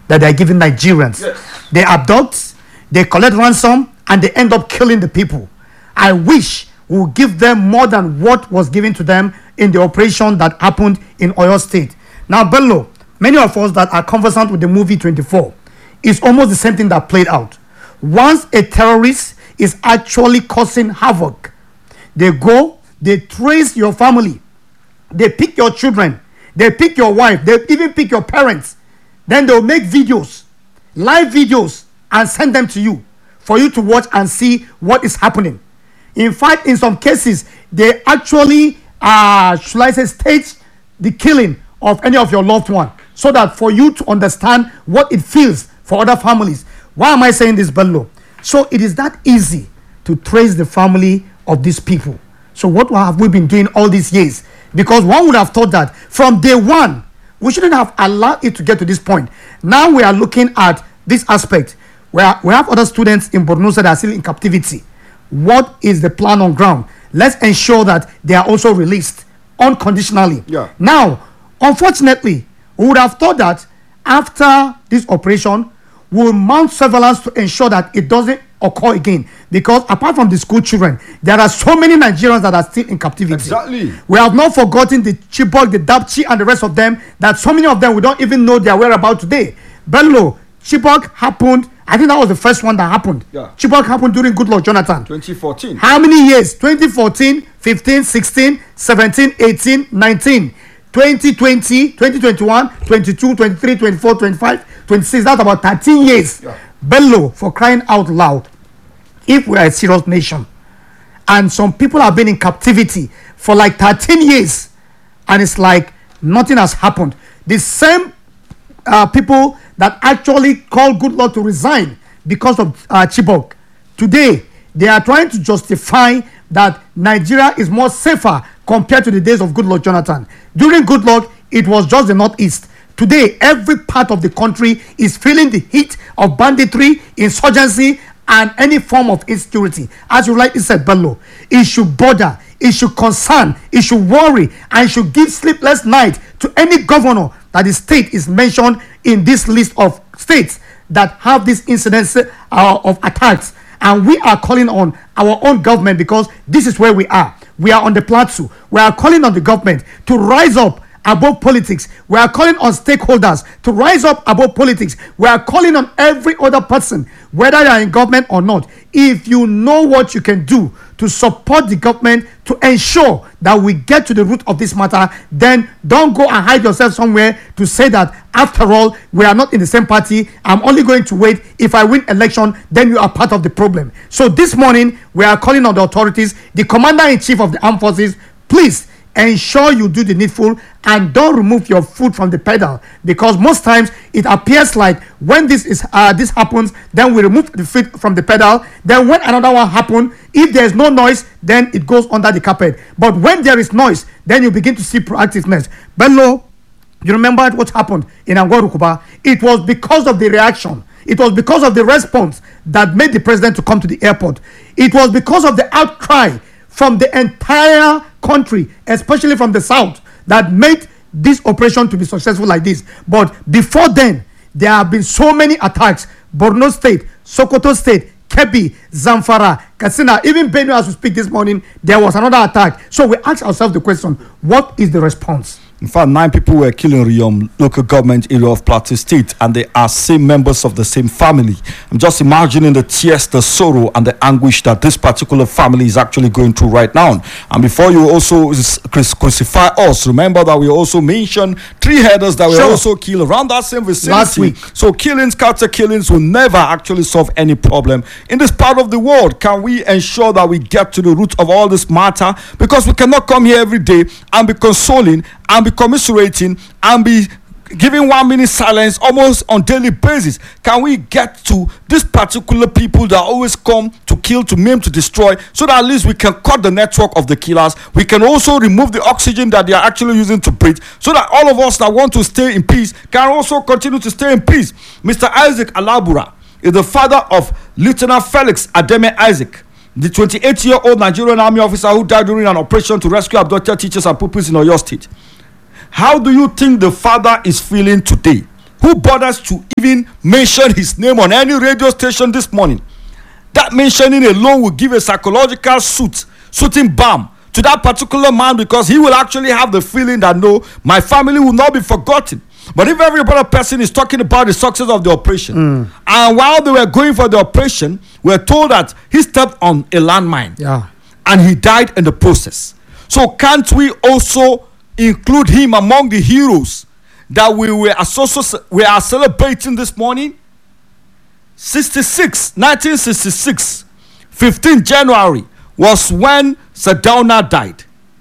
that they are giving Nigerians. Yes. They abduct, they collect ransom, and they end up killing the people. I wish we would give them more than what was given to them in the operation that happened in Oyo State. Now, Bello, many of us that are conversant with the movie 24, it's almost the same thing that played out. Once a terrorist is actually causing havoc, they go, they trace your family, they pick your children, they pick your wife, they even pick your parents. Then they'll make videos, live videos, and send them to you for you to watch and see what is happening. In fact, in some cases, they actually, should I say, stage the killing of any of your loved one, so that for you to understand what it feels for other families. Why am I saying this, Bello? So it is that easy to trace the family of these people. So what have we been doing all these years? Because one would have thought that from day one, we shouldn't have allowed it to get to this point. Now we are looking at this aspect where we have other students in Borno that are still in captivity. What is the plan on ground? Let's ensure that they are also released unconditionally. Yeah. Now, unfortunately, we would have thought that after this operation, we will mount surveillance to ensure that it doesn't occur again. Because apart from the school children, there are so many Nigerians that are still in captivity. Exactly. We have not forgotten the Chibok, the Dapchi, and the rest of them, that so many of them we don't even know their whereabouts today. Bello, Chibok happened, I think that was the first one that happened. Yeah. Chibok happened during Goodluck Jonathan. 2014. How many years? 2014, 15, 16, 17, 18, 19, 2020, 2021, 22, 23, 24, 25, 26. That's about 13 years. Yeah. Bello, for crying out loud, if we are a serious nation and some people have been in captivity for like 13 years and it's like nothing has happened, the same people that actually called Goodluck to resign because of Chibok, today they are trying to justify that Nigeria is more safer compared to the days of Goodluck Jonathan. During Goodluck, it was just the Northeast. Today, every part of the country is feeling the heat of banditry, insurgency, and any form of insecurity. As you rightly said, Bello, it should bother, it should concern, it should worry, and it should give sleepless night to any governor that the state is mentioned in this list of states that have these incidents of attacks. And we are calling on our own government, because this is where we are. We are on the plateau. We are calling on the government to rise up above politics. We are calling on stakeholders to rise up above politics. We are calling on every other person, whether you are in government or not. If you know what you can do to support the government to ensure that we get to the root of this matter, then don't go and hide yourself somewhere to say that after all we are not in the same party. I'm only going to wait. If I win election, then you are part of the problem. So this morning we are calling on the authorities, the commander-in-chief of the armed forces, please ensure you do the needful and don't remove your foot from the pedal, because most times it appears like when this happens, then we remove the foot from the pedal. Then when another one happens, if there is no noise, then it goes under the carpet. But when there is noise, then you begin to see proactiveness. Bello, you remember what happened in Angorukuba? It was because of the reaction. It was because of the response that made the president to come to the airport. It was because of the outcry from the entire country, especially from the south, that made this operation to be successful like this. But before then, there have been so many attacks. Borno State, Sokoto State, Kebbi, Zamfara, Katsina, even Benue, as we speak this morning, there was another attack. So we ask ourselves the question, what is the response? In fact, 9 people were killed in Riyom local government area of Plateau State, and they are same members of the same family. I'm just imagining the tears, the sorrow, and the anguish that this particular family is actually going through right now. And before you also crucify us, remember that we also mentioned 3 headers that were also killed around that same vicinity. Last week. So killings, counter killings will never actually solve any problem in this part of the world. Can we ensure that we get to the root of all this matter? Because we cannot come here every day and be consoling and be commiserating and be giving 1 minute silence almost on daily basis. Can we get to these particular people that always come to kill, to maim, to destroy, so that at least we can cut the network of the killers? We can also remove the oxygen that they are actually using to breathe, so that all of us that want to stay in peace can also continue to stay in peace. Mr. Isaac Alabura is the father of Lieutenant Felix Ademe Isaac, the 28-year-old Nigerian Army officer who died during an operation to rescue abducted teachers and pupils in Oyo State. How do you think the father is feeling today? Who bothers to even even mentioned his name on any radio station this morning. That mentioning alone will give a psychological soothing balm to that particular man, because he will actually have the feeling that no, my family will not be forgotten. But if every other person is talking about the success of the operation, and while they were going for the operation, we're told that he stepped on a landmine, and he died in the process. So can't we also include him among the heroes that we are celebrating this morning? 1966, 15 January was when Sardauna died,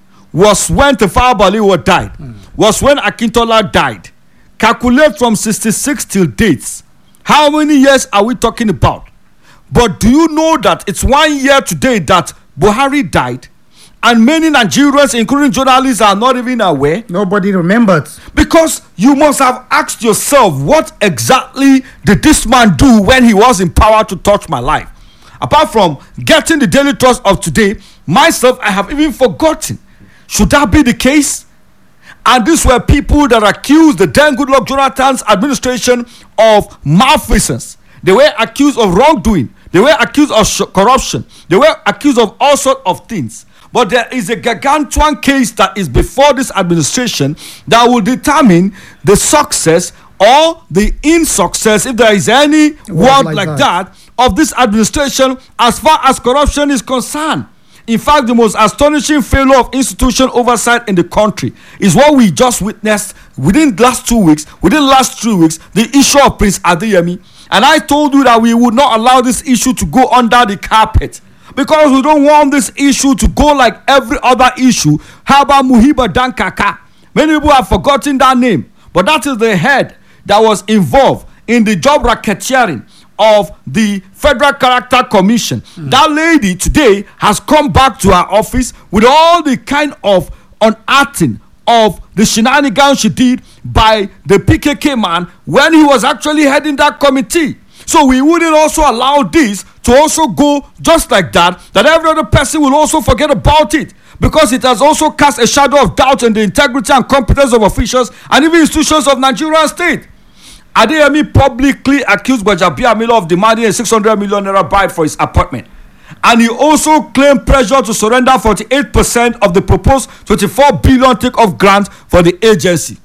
was when Tafawa Balewa died, was when Akintola died. Calculate from 66 till dates. How many years are we talking about? But do you know that it's 1 year today that Buhari died? And many Nigerians, including journalists, are not even aware. Nobody remembered. Because you must have asked yourself, what exactly did this man do when he was in power to touch my life? Apart from getting the Daily Trust of today, myself, I have even forgotten. Should that be the case? And these were people that accused the then Goodluck Jonathan's administration of malfeasance. They were accused of wrongdoing. They were accused of corruption. They were accused of all sorts of things. But there is a gargantuan case that is before this administration that will determine the success or the insuccess, if there is any word like that, of this administration as far as corruption is concerned. In fact, the most astonishing failure of institutional oversight in the country is what we just witnessed within the last 2 weeks, within the last 3 weeks, the issue of Prince Adeyemi. And I told you that we would not allow this issue to go under the carpet, because we don't want this issue to go like every other issue. How about Muhiba Dankaka? Many people have forgotten that name, but that is the head that was involved in the job racketeering of the Federal Character Commission. That lady today has come back to her office with all the kind of unearthing of the shenanigans she did by the PKK man when he was actually heading that committee. So we wouldn't also allow this to also go just like that every other person will also forget about it, because it has also cast a shadow of doubt on the integrity and competence of officials and even institutions of Nigerian state. Adeyemi publicly accused Gbajabiamila of demanding a 600 million naira bribe for his appointment. And he also claimed pressure to surrender 48% of the proposed 24 billion take-off grant for the agency.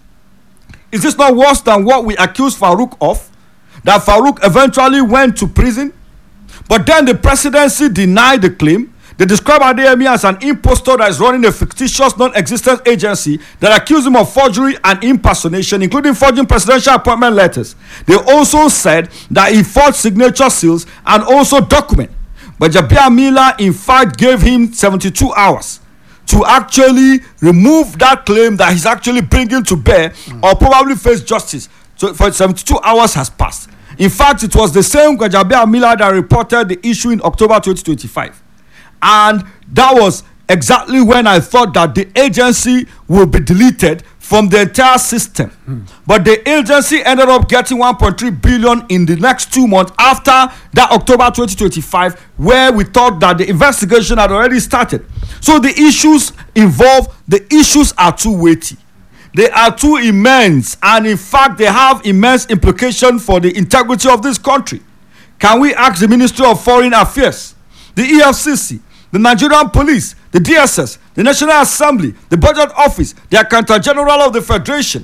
Is this not worse than what we accused Farouk of? That Farouk eventually went to prison, but then the presidency denied the claim. They describe Adeyemi as an impostor that is running a fictitious, non-existent agency that accused him of forgery and impersonation, including forging presidential appointment letters. They also said that he forged signature seals and also documents. But Gbajabiamila, in fact, gave him 72 hours to actually remove that claim that he's actually bringing to bear, or probably face justice. So for 72 hours has passed. In fact, it was the same Gbajabiamila that reported the issue in October 2025. And that was exactly when I thought that the agency would be deleted from the entire system. But the agency ended up getting 1.3 billion in the next 2 months after that October 2025, where we thought that the investigation had already started. So the issues involved, the issues are too weighty. They are too immense, and in fact they have immense implications for the integrity of this country. Can we ask the Ministry of Foreign Affairs, the EFCC, the Nigerian Police, the DSS, the National Assembly, the Budget Office, the Accountant General of the Federation,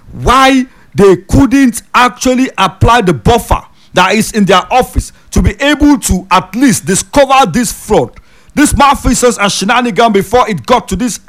why they couldn't actually apply the buffer that is in their office to be able to at least discover this fraud, this malfeasance and shenanigan before it got to this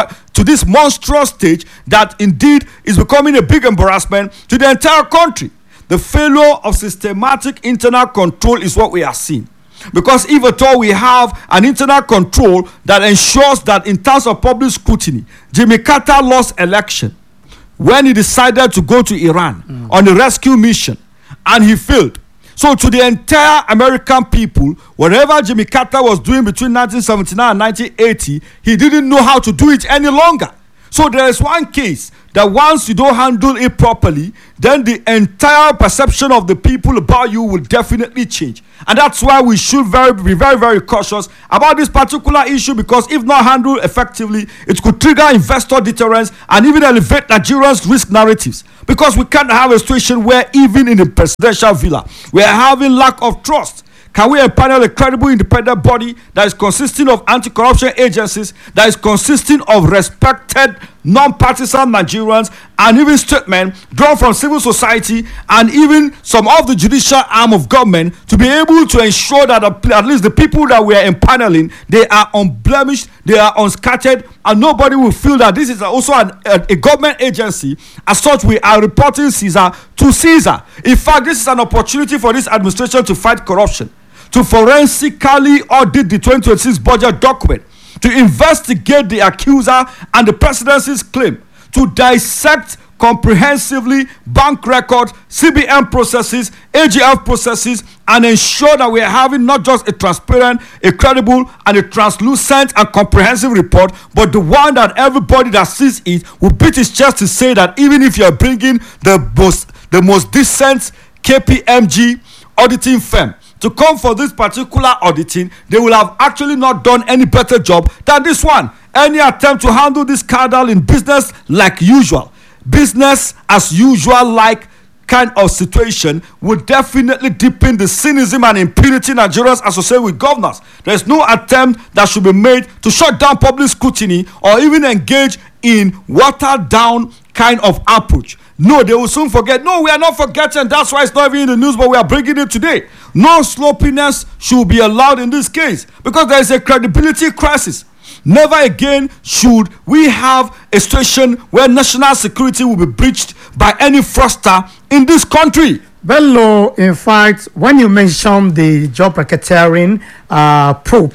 monstrous stage that indeed is becoming a big embarrassment to the entire country. The failure of systematic internal control is what we are seeing. Because if at all we have an internal control that ensures that in terms of public scrutiny, Jimmy Carter lost election when he decided to go to Iran on a rescue mission, and he failed. So to the entire American people, whatever Jimmy Carter was doing between 1979 and 1980, he didn't know how to do it any longer. So there is one case that once you don't handle it properly, then the entire perception of the people about you will definitely change. And that's why we should be very, very cautious about this particular issue, because if not handled effectively, it could trigger investor deterrence and even elevate Nigerians' risk narratives. Because we can't have a situation where even in the presidential villa, we are having lack of trust. Can we empanel a credible independent body that is consisting of anti-corruption agencies, that is consisting of respected non-partisan Nigerians, and even statements drawn from civil society and even some of the judicial arm of government, to be able to ensure that at least the people that we are empaneling, they are unblemished, they are unscattered, and nobody will feel that this is also a government agency. As such, we are reporting Caesar to Caesar. In fact, this is an opportunity for this administration to fight corruption, to forensically audit the 2026 budget document, to investigate the accuser and the presidency's claim, to dissect comprehensively bank records, CBN processes, AGF processes, and ensure that we are having not just a transparent, a credible, and a translucent and comprehensive report, but the one that everybody that sees it will beat his chest to say that even if you are bringing the most decent KPMG auditing firm to come for this particular auditing, they will have actually not done any better job than this one. Any attempt to handle this scandal in business like usual, business as usual like kind of situation, would definitely deepen the cynicism and impunity Nigerians associate with governors. There is no attempt that should be made to shut down public scrutiny or even engage in watered down kind of approach. No, they will soon forget. No, we are not forgetting. That's why it's not even in the news, but we are bringing it today. No sloppiness should be allowed in this case, because there is a credibility crisis. Never again should we have a situation where national security will be breached by any fraudster in this country. Bello, in fact, when you mentioned the job racketeering probe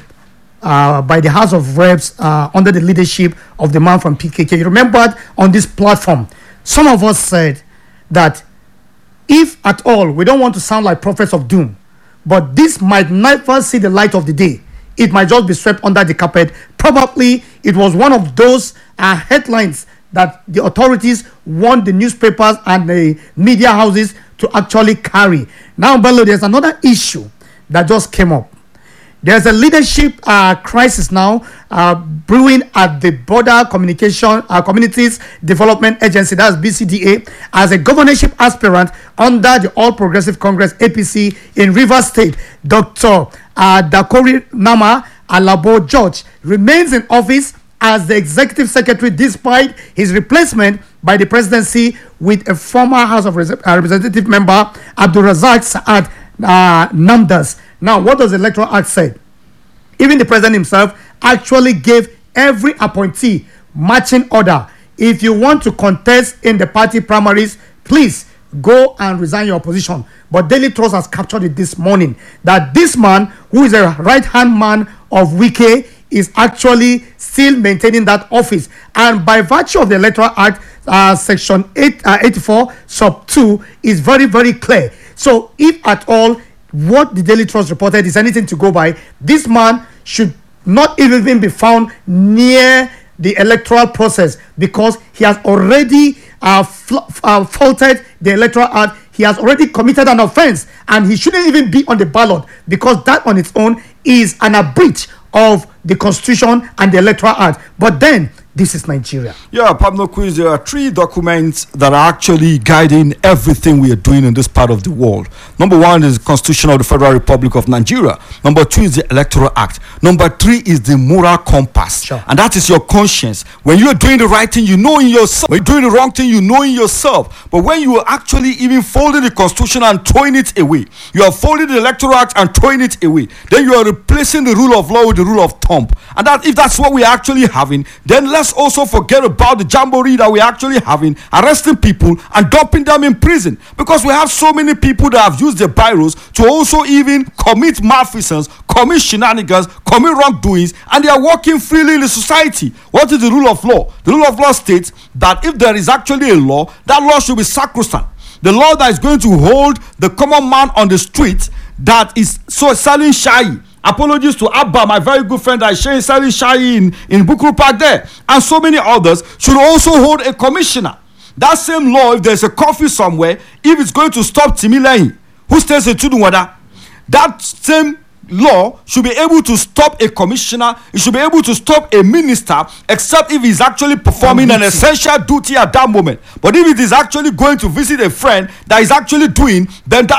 by the House of Reps under the leadership of the man from PKK, you remembered on this platform, some of us said that if at all, we don't want to sound like prophets of doom, but this might never see the light of the day. It might just be swept under the carpet. Probably it was one of those headlines that the authorities want the newspapers and the media houses to actually carry. Now, Bello, there's another issue that just came up. There's a leadership crisis now brewing at the Border Communities Development Agency, that's BCDA, as a governorship aspirant under the All Progressive Congress APC in Rivers State. Dr. Dakori Nama Alabo George remains in office as the executive secretary despite his replacement by the presidency with a former House of Representative member, Abdulrazak Saad Namdas. Now, what does the Electoral Act say? Even the president himself actually gave every appointee matching order. If you want to contest in the party primaries, please go and resign your position. But Daily Trust has captured it this morning that this man, who is a right-hand man of Wike, is actually still maintaining that office. And by virtue of the Electoral Act, Section 84, Sub 2, is very, very clear. So if at all what the Daily Trust reported is anything to go by, this man should not even be found near the electoral process, because he has already faulted the Electoral Act. He has already committed an offense, and he shouldn't even be on the ballot, because that on its own is a breach of the Constitution and the Electoral Act. But then, this is Nigeria. Yeah, Pablo Quiz, there are three documents that are actually guiding everything we are doing in this part of the world. Number one is the Constitution of the Federal Republic of Nigeria. Number two is the Electoral Act. Number three is the moral compass. Sure. And that is your conscience. When you are doing the right thing, you know in yourself. When you're doing the wrong thing, you know in yourself. But when you are actually even folding the Constitution and throwing it away, you are folding the Electoral Act and throwing it away, then you are replacing the rule of law with the rule of thumb. And that, if that's what we are actually having, then let's also forget about the jamboree that we're actually having, arresting people and dumping them in prison, because we have so many people that have used their biros to also even commit malfeasance, commit shenanigans, commit wrongdoings, and they are walking freely in the society. What is the rule of law? The rule of law states that if there is actually a law, that law should be sacrosanct. The law that is going to hold the common man on the street that is so selling shy Apologies to Abba, my very good friend that is selling Shai in Bukuru Park there. And so many others should also hold a commissioner. That same law, if there's a coffee somewhere, if it's going to stop Timilehin, who stays in Tudunwada, that same law should be able to stop a commissioner. It should be able to stop a minister, except if he's actually performing an essential duty at that moment. But if it is actually going to visit a friend that is actually doing, then that